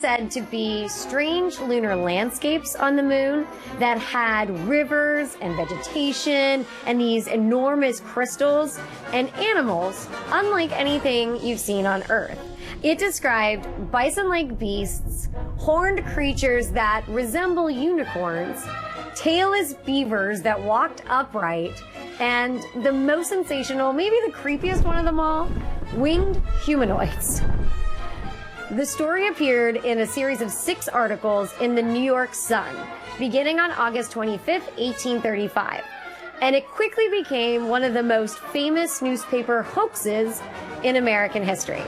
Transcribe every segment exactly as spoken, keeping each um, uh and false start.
said to be strange lunar landscapes on the moon that had rivers and vegetation and these enormous crystals and animals unlike anything you've seen on Earth. It described bison-like beasts, horned creatures that resemble unicorns, tailless beavers that walked upright, and the most sensational, maybe the creepiest one of them all, winged humanoids. The story appeared in a series of six articles in the New York Sun, beginning on August twenty-fifth, eighteen thirty-five. And it quickly became one of the most famous newspaper hoaxes in American history.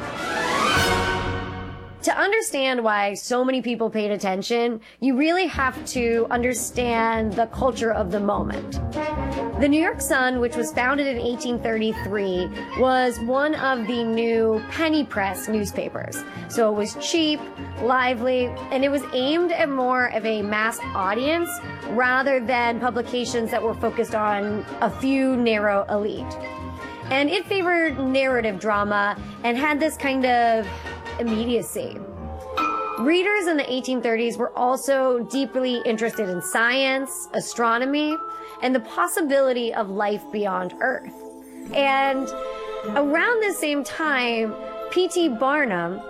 To understand why so many people paid attention, you really have to understand the culture of the moment. The New York Sun, which was founded in eighteen thirty-three, was one of the new penny press newspapers. So it was cheap, lively, and it was aimed at more of a mass audience rather than publications that were focused on a few narrow elite. And it favored narrative drama and had this kind of immediacy. Readers in the eighteen thirties were also deeply interested in science, astronomy, and the possibility of life beyond Earth. And around the same time, P T Barnum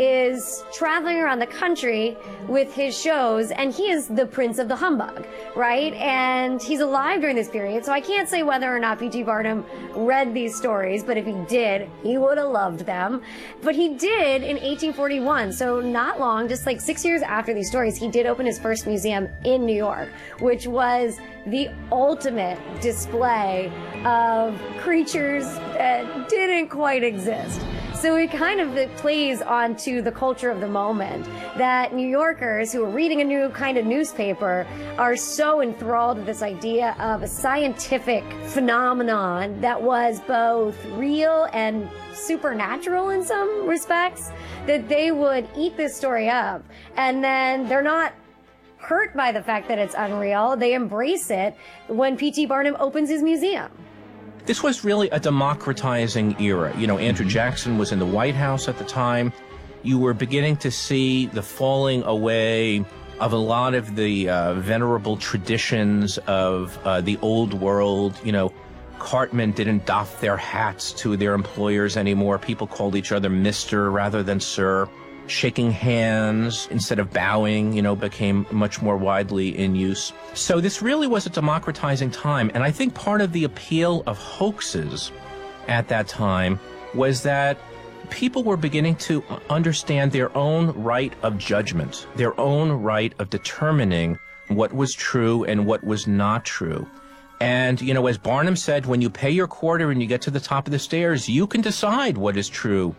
is traveling around the country with his shows, and he is the prince of the humbug, right? And he's alive during this period, so I can't say whether or not P T Barnum read these stories, but if he did, he would have loved them. But he did in eighteen forty-one, so not long, just like six years after these stories, he did open his first museum in New York, which was the ultimate display of creatures that didn't quite exist. So it kind of it plays onto the culture of the moment that New Yorkers who are reading a new kind of newspaper are so enthralled with this idea of a scientific phenomenon that was both real and supernatural in some respects, that they would eat this story up, and then they're not hurt by the fact that it's unreal. They embrace it when P T Barnum opens his museum. This was really a democratizing era. You know, Andrew Jackson was in the White House at the time. You were beginning to see the falling away of a lot of the uh, venerable traditions of uh, the old world. You know, cartmen didn't doff their hats to their employers anymore. People called each other Mister rather than Sir. Shaking hands instead of bowing, you know, became much more widely in use. So this really was a democratizing time. And I think part of the appeal of hoaxes at that time was that people were beginning to understand their own right of judgment, their own right of determining what was true and what was not true. And, you know, as Barnum said, when you pay your quarter and you get to the top of the stairs, you can decide what is true.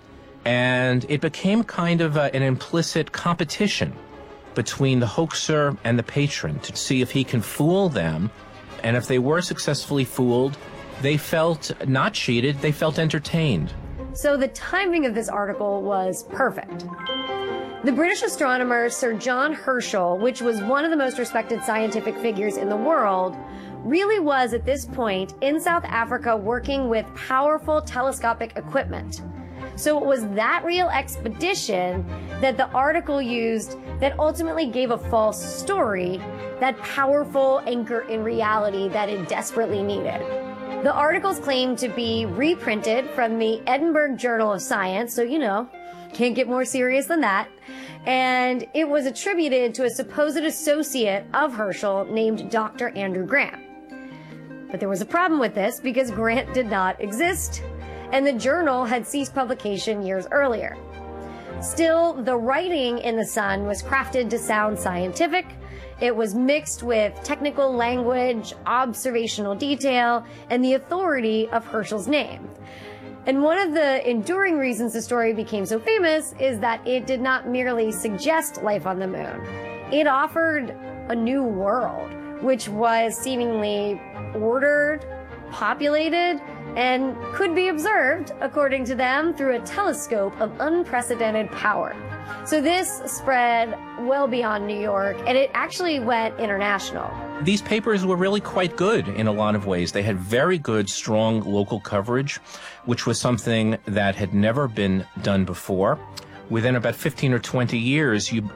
And it became kind of a, an implicit competition between the hoaxer and the patron to see if he can fool them. And if they were successfully fooled, they felt not cheated, they felt entertained. So the timing of this article was perfect. The British astronomer Sir John Herschel, which was one of the most respected scientific figures in the world, really was at this point in South Africa working with powerful telescopic equipment. So it was that real expedition that the article used that ultimately gave a false story, that powerful anchor in reality that it desperately needed. The articles claimed to be reprinted from the Edinburgh Journal of Science, so you know, can't get more serious than that. And it was attributed to a supposed associate of Herschel named Doctor Andrew Grant. But there was a problem with this because Grant did not exist, and the journal had ceased publication years earlier. Still, the writing in the Sun was crafted to sound scientific. It was mixed with technical language, observational detail, and the authority of Herschel's name. And one of the enduring reasons the story became so famous is that it did not merely suggest life on the moon. It offered a new world, which was seemingly ordered, populated, and could be observed, according to them, through a telescope of unprecedented power. So this spread well beyond New York, and it actually went international. These papers were really quite good in a lot of ways. They had very good, strong local coverage, which was something that had never been done before. Within about fifteen or twenty years, you